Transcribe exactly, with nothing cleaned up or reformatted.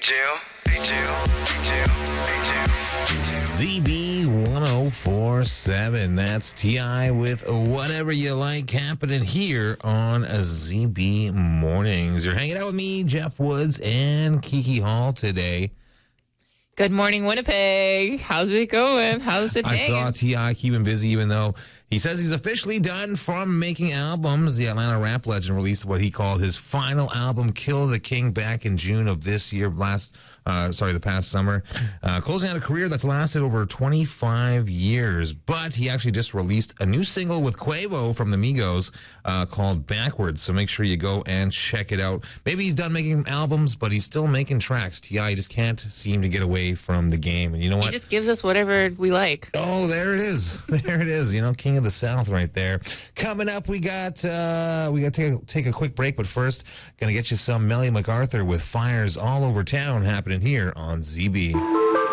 J-Jill, J-Jill, J-Jill, J-Jill. Z B one oh four point seven. That's T I with Whatever You Like happening here on a Z B Mornings. You're hanging out with me, Jeff Woods, and Kiki Hall today. Good morning, Winnipeg. How's it going? How's it I hanging? saw T I keeping busy, even though he says he's officially done from making albums. The Atlanta rap legend released what he called his final album, Kill the King, back in June of this year, last, uh, sorry, the past summer. Uh, closing out a career that's lasted over twenty-five years. But he actually just released a new single with Quavo from the Migos uh, called Backwards. So make sure you go and check it out. Maybe he's done making albums, but he's still making tracks. T I just can't seem to get away from the game. And you know what? He just gives us whatever we like. Oh, there it is. There it is. You know, King of the South right there. Coming up, we got uh, we got to take, take a quick break, but first, gonna get you some Melly MacArthur with Fires All Over Town happening here on Z B.